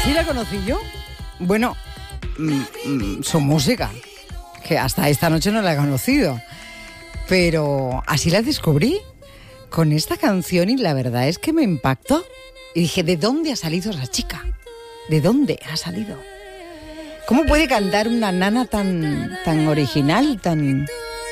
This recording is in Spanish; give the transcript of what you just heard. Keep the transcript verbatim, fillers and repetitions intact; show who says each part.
Speaker 1: así la conocí yo. Bueno, mm, mm, su música, que hasta esta noche no la he conocido, pero así la descubrí con esta canción y la verdad es que me impactó. Y dije, ¿de dónde ha salido esa chica? ¿De dónde ha salido? ¿Cómo puede cantar una nana tan, tan original, tan,